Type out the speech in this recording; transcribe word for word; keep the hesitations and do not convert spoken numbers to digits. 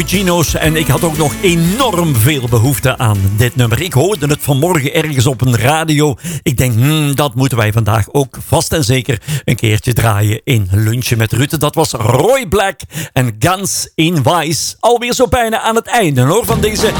Gino's. En ik had ook nog enorm veel behoefte aan dit nummer. Ik hoorde het vanmorgen ergens op een radio. Ik denk, hmm, dat moeten wij vandaag ook vast en zeker een keertje draaien in Lunchen met Rutte. Dat was Roy Black en Guns in Vice. Alweer zo bijna aan het einde hoor, van deze